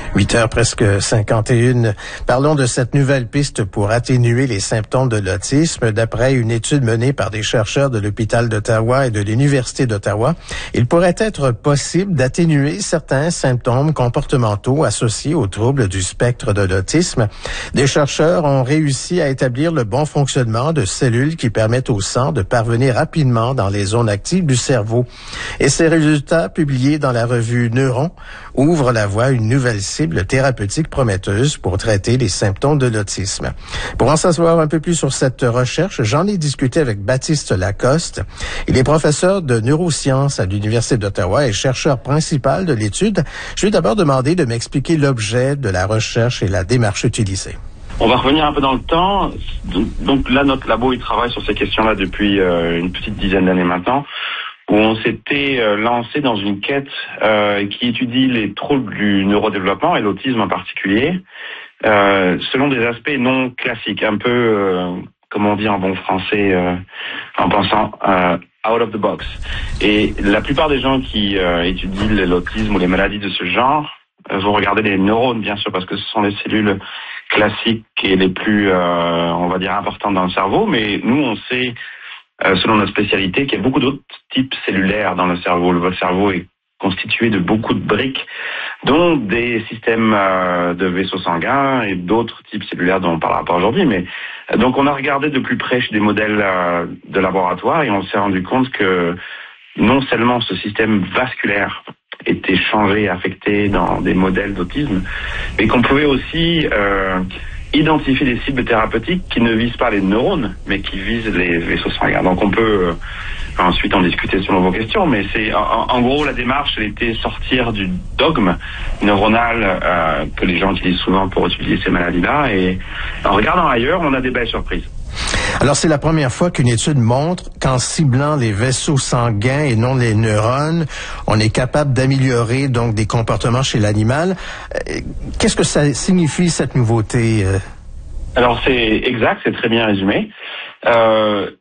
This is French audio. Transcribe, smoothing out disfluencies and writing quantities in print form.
8h presque 51. Parlons de cette nouvelle piste pour atténuer les symptômes de l'autisme. D'après une étude menée par des chercheurs de l'hôpital d'Ottawa et de l'Université d'Ottawa, il pourrait être possible d'atténuer certains symptômes comportementaux associés aux troubles du spectre de l'autisme. Des chercheurs ont réussi à établir le bon fonctionnement de cellules qui permettent au sang de parvenir rapidement dans les zones actives du cerveau. Et ces résultats, publiés dans la revue Neuron, ouvrent la voie à une nouvelle cible thérapeutique prometteuse pour traiter les symptômes de l'autisme. Pour en savoir un peu plus sur cette recherche, j'en ai discuté avec Baptiste Lacoste. Il est professeur de neurosciences à l'Université d'Ottawa et chercheur principal de l'étude. Je lui ai d'abord demandé de m'expliquer l'objet de la recherche et la démarche utilisée. On va revenir un peu dans le temps. Donc là, notre labo, il travaille sur ces questions-là depuis une petite dizaine d'années maintenant, où on s'était lancé dans une quête qui étudie les troubles du neurodéveloppement et l'autisme en particulier, selon des aspects non classiques, un peu, comme on dit en bon français, en pensant out of the box. Et la plupart des gens qui étudient l'autisme ou les maladies de ce genre vont regarder les neurones, bien sûr, parce que ce sont les cellules classiques et les plus, on va dire, importantes dans le cerveau. Mais nous, on sait, selon notre spécialité, qu'il y a beaucoup d'autres types cellulaires dans le cerveau. Votre cerveau est constitué de beaucoup de briques, dont des systèmes de vaisseaux sanguins et d'autres types cellulaires dont on ne parlera pas aujourd'hui. Mais donc, on a regardé de plus près chez des modèles de laboratoire et on s'est rendu compte que non seulement ce système vasculaire était changé, affecté dans des modèles d'autisme, mais qu'on pouvait aussi identifier des cibles thérapeutiques qui ne visent pas les neurones, mais qui visent les vaisseaux sanguins. Donc on peut ensuite en discuter selon vos questions, mais c'est en gros la démarche, elle était sortir du dogme neuronal que les gens utilisent souvent pour étudier ces maladies-là, et en regardant ailleurs, on a des belles surprises. Alors, c'est la première fois qu'une étude montre qu'en ciblant les vaisseaux sanguins et non les neurones, on est capable d'améliorer donc des comportements chez l'animal. Qu'est-ce que ça signifie, cette nouveauté? Alors, c'est exact, c'est très bien résumé.